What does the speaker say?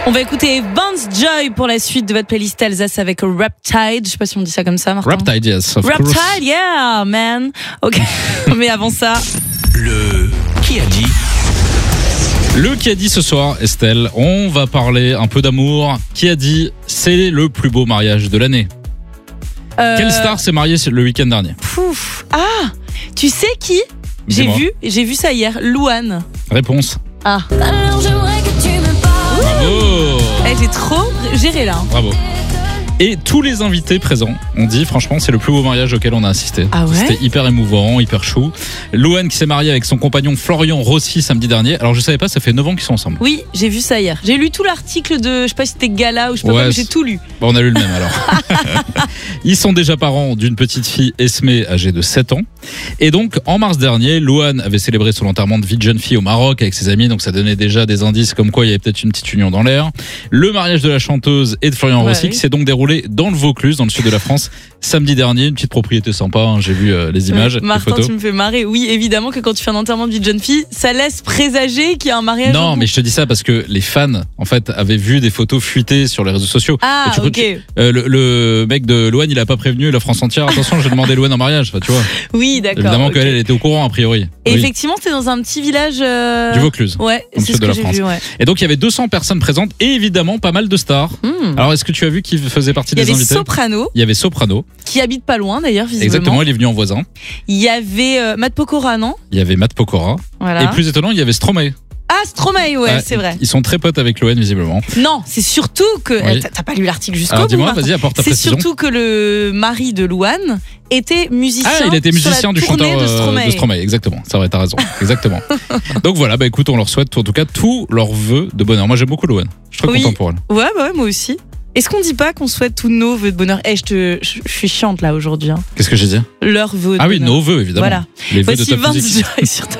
On va écouter Bounce Joy pour la suite de votre playlist Alsace avec Riptide. Je sais pas si on dit ça comme ça, Martin. Riptide, yes, of course. Riptide, yeah, man. Ok. Mais avant ça, Le qui a dit. Le qui a dit ce soir, Estelle, on va parler un peu d'amour. Qui a dit c'est le plus beau mariage de l'année? Quelle star s'est mariée le week-end dernier? Pouf. Ah, tu sais qui? Dis-moi. J'ai vu ça hier. Louane. Réponse. Ah. Bravo. J'ai trop géré là. Bravo. Et tous les invités présents ont dit, franchement, c'est le plus beau mariage auquel on a assisté. Ah ouais? C'était hyper émouvant, hyper chou. Louane qui s'est mariée avec son compagnon Florian Rossi samedi dernier. Alors je savais pas, ça fait 9 ans qu'ils sont ensemble. Oui, j'ai vu ça hier. J'ai lu tout l'article de, je sais pas si c'était Gala ou je sais pas Ouais, quoi, mais j'ai tout lu. Bon, on a lu le même alors. Ils sont déjà parents d'une petite fille, Esmé, âgée de 7 ans. Et donc, en mars dernier, Louane avait célébré son enterrement de vie de jeune fille au Maroc avec ses amis. Donc ça donnait déjà des indices comme quoi il y avait peut-être une petite union dans l'air. Le mariage de la chanteuse et de Florian Rossi qui s'est donc déroulé dans le Vaucluse, dans le sud de la France, samedi dernier. Une petite propriété sympa, hein. J'ai vu les images, les Martin, photos. tu me fais marrer. Oui, évidemment que quand tu fais un enterrement de vie de jeune fille, ça laisse présager qu'il y a un mariage. Non, mais je te dis ça parce que les fans, en fait, avaient vu des photos fuitées sur les réseaux sociaux. Ah, Et ok. Le mec de Louane, il a pas prévenu la France entière. Attention, j'ai demandé Louane en mariage, enfin, tu vois. Oui, d'accord. Évidemment ok. qu'elle était au courant, a priori. Et Oui. effectivement, c'était dans un petit village. Du Vaucluse. Ouais, Dans le c'est sud ce de que la j'ai France. vu, ouais. Et donc, il y avait 200 personnes présentes et évidemment pas mal de stars. Alors, est-ce que tu as vu qui faisait partie Il y des avait invités? Soprano, Il y avait Soprano. qui habite pas loin d'ailleurs, visiblement. Exactement, il est venu en voisin. Il y avait Matt Pokora, non? Il y avait Matt Pokora. Voilà. Et plus étonnant, il y avait Stromae. Ah, Stromae, ouais, c'est vrai. Ils sont très potes avec Louane, visiblement. Non, c'est surtout que. Oui. T'as pas lu l'article jusqu'au Alors, bout, dis-moi, Martin. vas-y, apporte ta C'est précision. surtout que le mari de Louane était musicien. Ah, il était musicien sur la du tournée chanteur de Stromae. exactement. C'est vrai, t'as raison. Exactement. Donc voilà, bah écoute, on leur souhaite en tout cas tous leurs vœux de bonheur. Moi, j'aime beaucoup Louane. Je suis très Oui. content pour elle. Ouais, bah ouais, moi aussi. Est-ce qu'on dit pas qu'on souhaite tous nos vœux de bonheur? Je suis chiante là aujourd'hui. Hein. Qu'est-ce que j'ai dit? Leurs vœux de Ah oui, bonheur. nos vœux, évidemment. Voilà. Les vœux de Voici ta musique. Bounce Joy sur ta